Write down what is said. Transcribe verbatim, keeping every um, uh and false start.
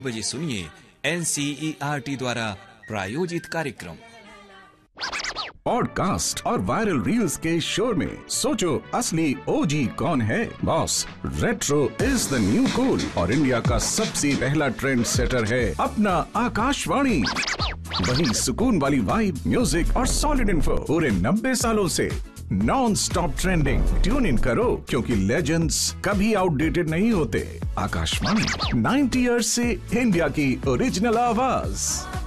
बजे सुनिए एनसीईआरटी द्वारा प्रायोजित कार्यक्रम। पॉडकास्ट और वायरल रील्स के शोर में सोचो असली ओजी कौन है? Boss, retro is the new cool और इंडिया का सबसे पहला ट्रेंड सेटर है अपना आकाशवाणी। वही सुकून वाली वाइब, म्यूजिक और सॉलिड इन्फो पूरे नब्बे सालों से non stop trending. Tune in करो क्योंकि लेजेंड्स कभी आउटडेटेड नहीं होते। आकाशवाणी, नाइंटी इयर्स से इंडिया की ओरिजिनल आवाज।